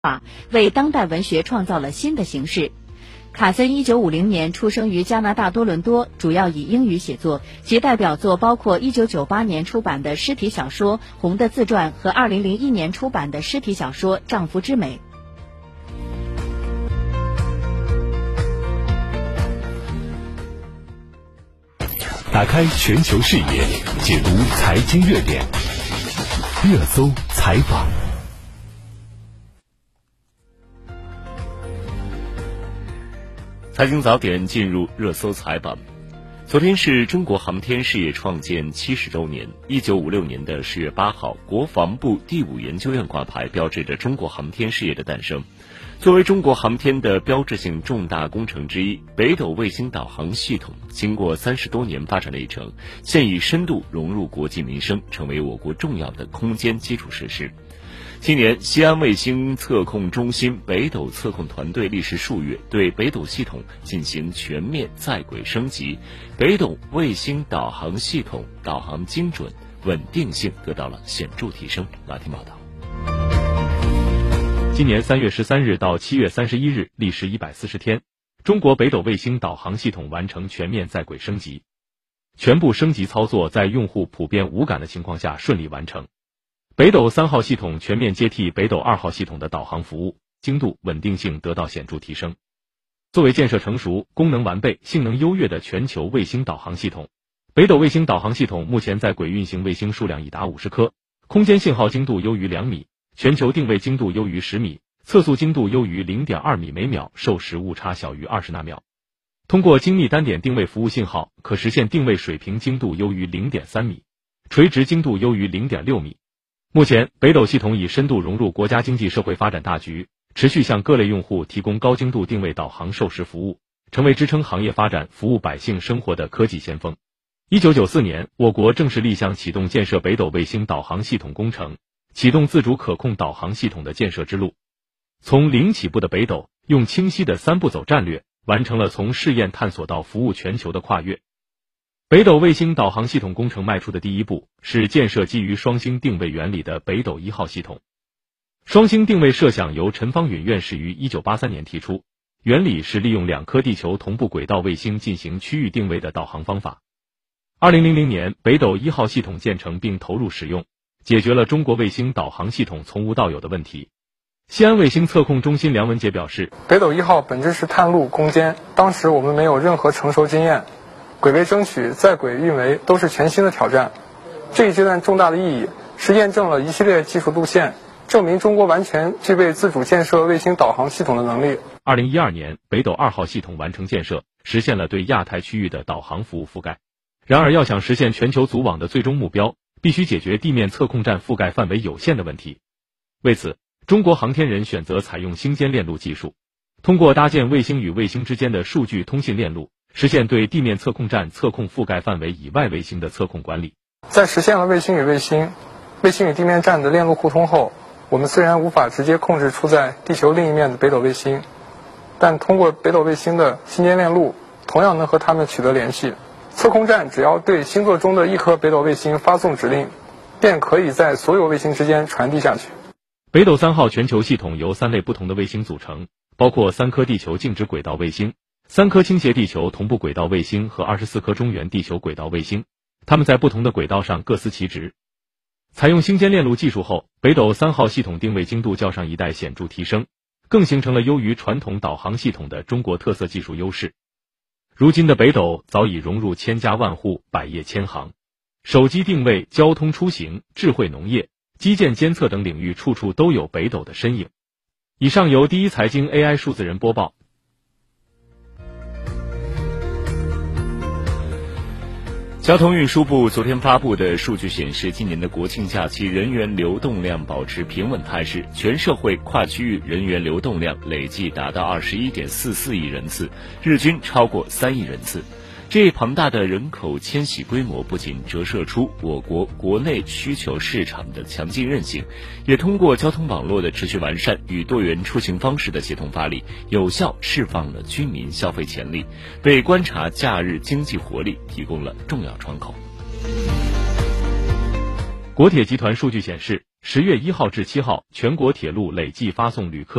为当代文学创造了新的形式。卡森1950年出生于加拿大多伦多，主要以英语写作，其代表作包括1998年出版的尸体小说《红的自传》和2001年出版的尸体小说《丈夫之美》。 打开全球视野，解读财经热点，热搜采访。财经早点进入热搜采访。昨天是中国航天事业创建70周年。1956年的10月8号，国防部第5研究院挂牌，标志着中国航天事业的诞生。作为中国航天的标志性重大工程之一，北斗卫星导航系统经过30多年发展历程，现已深度融入国计民生，成为我国重要的空间基础设施。今年，西安卫星测控中心北斗测控团队历时数月，对北斗系统进行全面在轨升级，北斗卫星导航系统导航精准、稳定性得到了显著提升。来听报道。 今年3月13日到7月31日，历时140天，中国北斗卫星导航系统完成全面在轨升级，全部升级操作在用户普遍无感的情况下顺利完成。北斗3号系统全面接替北斗2号系统的导航服务，精度、稳定性得到显著提升。作为建设成熟、功能完备、性能优越的全球卫星导航系统，北斗卫星导航系统目前在轨运行卫星数量已达50颗，空间信号精度优于2米，全球定位精度优于10米，测速精度优于 0.2 米每秒，授时误差小于20纳秒。通过精密单点定位服务信号，可实现定位水平精度优于 0.3 米，垂直精度优于 0.6 米。目前，北斗系统已深度融入国家经济社会发展大局，持续向各类用户提供高精度定位导航授时服务，成为支撑行业发展、服务百姓生活的科技先锋。1994年，我国正式立项启动建设北斗卫星导航系统工程，启动自主可控导航系统的建设之路。从零起步的北斗，用清晰的3步走战略，完成了从试验探索到服务全球的跨越。北斗卫星导航系统工程迈出的第一步是建设基于双星定位原理的北斗1号系统。双星定位设想由陈方允院士于1983年提出，原理是利用2颗地球同步轨道卫星进行区域定位的导航方法。2000年，北斗1号系统建成并投入使用，解决了中国卫星导航系统从无到有的问题。西安卫星测控中心梁文杰表示， 北斗1号本质是探路攻坚，当时我们没有任何成熟经验，轨位争取、在轨运维都是全新的挑战。这一阶段重大的意义是验证了一系列技术路线，证明中国完全具备自主建设卫星导航系统的能力。 2012年，北斗2号系统完成建设，实现了对亚太区域的导航服务覆盖。然而，要想实现全球组网的最终目标，必须解决地面测控站覆盖范围有限的问题。为此，中国航天人选择采用星间链路技术，通过搭建卫星与卫星之间的数据通信链路，实现对地面测控站测控覆盖范围以外卫星的测控管理。 在实现了卫星与卫星、卫星与地面站的链路互通后，我们虽然无法直接控制处在地球另一面的北斗卫星，但通过北斗卫星的星间链路，同样能和它们取得联系。测控站只要对星座中的一颗北斗卫星发送指令，便可以在所有卫星之间传递下去。 北斗3号全球系统由3类不同的卫星组成，包括3颗地球静止轨道卫星、3颗倾斜地球同步轨道卫星和24颗中原地球轨道卫星，它们在不同的轨道上各司其职。采用星间链路技术后，北斗3号系统定位精度较上一代显著提升，更形成了优于传统导航系统的中国特色技术优势。如今的北斗早已融入千家万户、百业千行，手机定位、交通出行、智慧农业、基建监测等领域处处都有北斗的身影。以上由第一财经 AI 数字人播报。 交通运输部昨天发布的数据显示，今年的国庆假期人员流动量保持平稳态势，全社会跨区域人员流动量累计达到 21.44 亿人次，日均超过3亿人次。这庞大的人口迁徙规模不仅折射出我国国内需求市场的强劲韧性，也通过交通网络的持续完善与多元出行方式的协同发力，有效释放了居民消费潜力，为观察假日经济活力提供了重要窗口。 国铁集团数据显示 10月1号至7号，全国铁路累计发送旅客